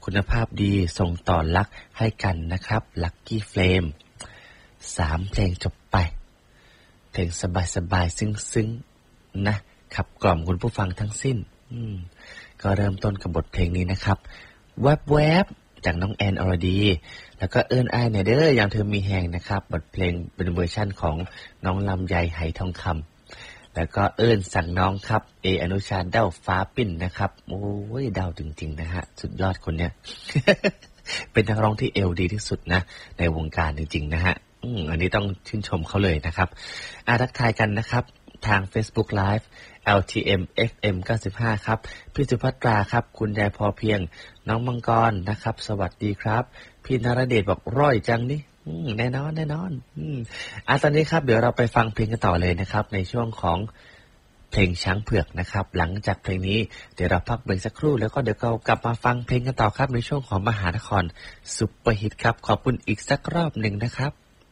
คุณภาพดีส่งต่อรักให้กันนะครับลัคกี้เฟลม3เพลงจบไปเพลงสบายๆซึ้งๆนะขับกล่อมคุณผู้ฟังทั้งสิ้นก็เริ่มต้นกับบทเพลงนี้นะครับแวบๆจากน้องแอนอรดีแล้วก็เอิ้นอ้ายเนี่ยเด้ออย่างเธอมีแหงนะครับบทเพลงเป็นเวอร์ชั่นของน้องลำไยไหทองคำแล้วก็เอิ้นสั่งน้องครับอนุชาเด้าฟ้าปิ้นนะครับโอ้ยเด้าจริงๆนะฮะสุดยอดคนเนี้ย เป็นนักร้องที่เอวดีที่สุดนะในวงการจริงๆนะฮะอันนี้ต้องชื่นชมเขาเลยนะครับทักทายกันนะครับทาง Facebook Live LTM FM 95ครับพี่สุภัตราครับคุณยายพอเพียงน้องมังกรนะครับสวัสดีครับพี่นรเดชบอกร่อยจังนี่แน่นอนตอนนี้ครับเดี๋ยวเราไปฟังเพลงกันต่อเลยนะครับในช่วงของเพลงช้างเผือกนะครับหลังจากเพลงนี้เดี๋ยวเราพักเบรกสักครู่แล้วก็เดี๋ยวเรากลับมาฟังเพลงกันต่อครับในช่วงของมหานครซุปเปอร์ฮิตครับขอบคุณอีกสักรอบหนึ่งนะครับ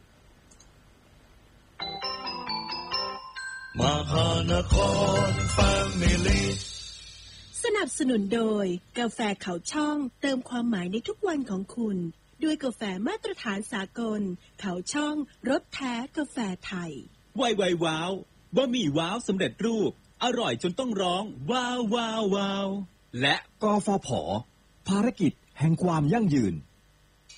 มหานครแฟมิลี่สนับสนุนโดยกาแฟเขาช่องเติมความหมายในทุกวันของคุณด้วยกาแฟมาตรฐานสากลเขาช่องรสแท้กาแฟไทยไวว้าวบะหมี่ว้าวสำเร็จรูปอร่อยจนต้องร้องว้าวและกฟผ.ภารกิจแห่งความยั่งยืน